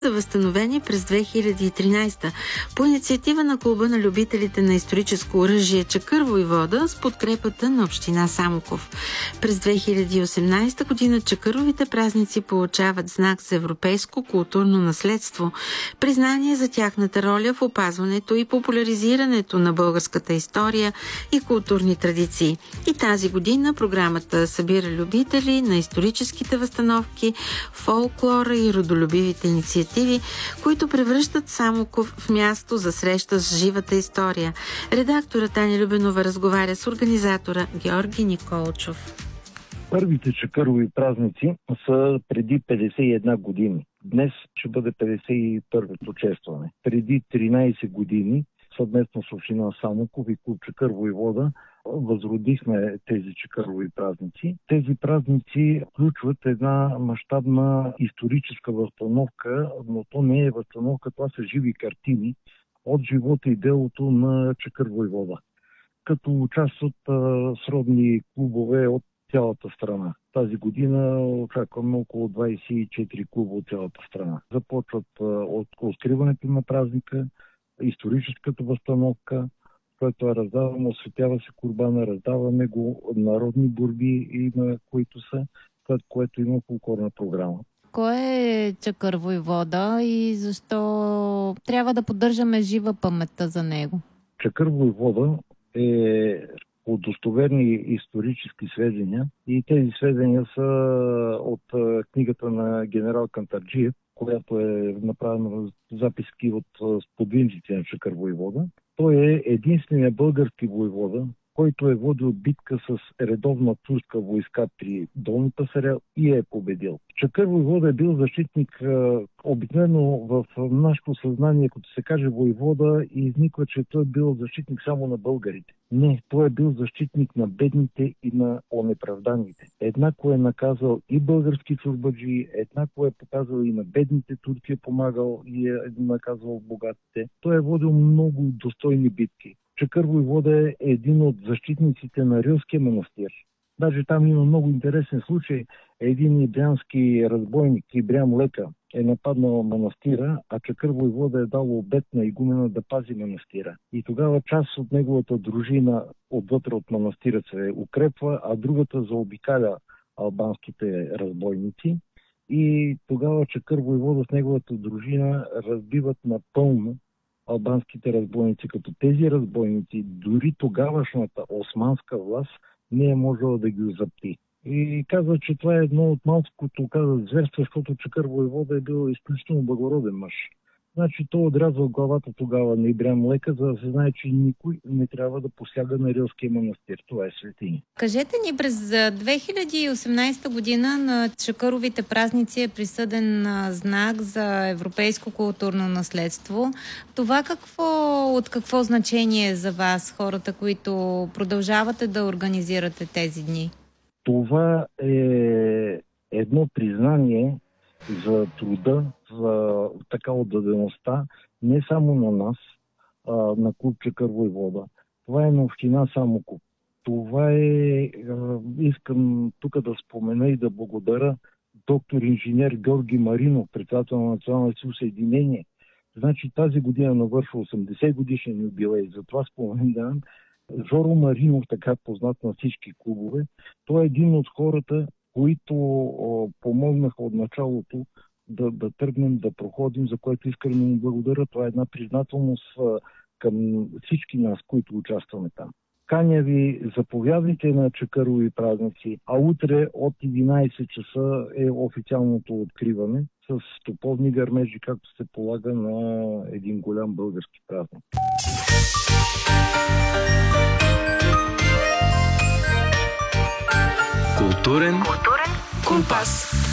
за възстановение през 2013 по инициатива на Клуба на любителите на историческо оръжие Чакър войвода с подкрепата на община Самоков. През 2018 година чакъровите празници получават знак за европейско културно наследство, признание за тяхната роля в опазването и популяризирането на българската история и културни традиции. И тази година програмата събира любители на историческите възстановки, фолклора и родолюбивите инициативи, които превръщат Самоков в място за среща с живата история. Редакторът Таня Любенова разговаря с организатора Георги Николчов. Първите чакърови празници са преди 51 години. Днес ще бъде 51-то честване. Преди 13 години съвместно с община Самоков и клуб Чакър войвода възродихме тези чакърови празници. Тези празници включват една мащабна историческа възстановка, но то не е възстановка, това са живи картини от живота и делото на Чакър войвода, като участват сродни клубове от цялата страна. Тази година очакваме около 24 клуба от цялата страна. Започват от откриването на празника, историческата възстановка, което е раздаваме, осветява се курбана, раздаваме го народни борби и на които са, след което има фолклорна програма. Кой е Чакър войвода и защо трябва да поддържаме жива паметта за него? Чакър войвода е от достоверни исторически сведения и тези сведения са от книгата на генерал Кантарджиев, която е направена в записки от сподвижниците на Чакър войвода. Той е единственият български войвода, който е водил битка с редовна турска войска при Долни Пасарел и е победил. Чакър войвода е бил защитник, обикновено в нашето съзнание, като се каже войвода, и изниква, че той е бил защитник само на българите. Не, той е бил защитник на бедните и на онеправданите. Еднакво е наказал и български чорбаджии, еднакво е показал и на бедните турци, е помагал и е наказвал богатите. Той е водил много достойни битки. Чакър войвода е един от защитниците на Рилския манастир. Даже там има много интересен случай. Един ибрянски разбойник, Ибрям Лека, е нападнал манастира, а Чакър войвода е дал обет на игумена да пази манастира. И тогава част от неговата дружина отвътре от манастира се укрепва, а другата заобикаля албанските разбойници. И тогава Чакър войвода с неговата дружина разбиват напълно албанските разбойници, като тези разбойници, дори тогавашната османска власт не е можела да ги запти. И казва, че това е едно от малкото зверство, защото Чакър войвода е бил изключително благороден мъж. Значи той отрязал главата тогава на Ибрям Лека, за да се знае, че никой не трябва да посяга на Рилския манастир. Това е светиня. Кажете ни, през 2018 година на чакъровите празници е присъден знак за европейско културно наследство. Това от какво значение е за вас, хората, които продължавате да организирате тези дни? Това е едно признание за труда, за така отдадеността, не само на нас, на клуб Чакър войвода. Това е на община Самоков. Това е, искам тук да спомена и да благодаря доктор инженер Георги Маринов, председател на Националното съединение. Значи тази година навършва 80 годишен юбилей, затова споменавам Жоро Маринов, така познат на всички клубове. Той е един от хората, които помогнаха от началото да тръгнем, да проходим, за което искрено му благодаря. Това е една признателност към всички нас, които участваме там. Каня ви, заповядайте на чакърови празници, а утре от 11 часа е официалното откриване с топовни гърмежи, както се полага на един голям български празник. Културен компас.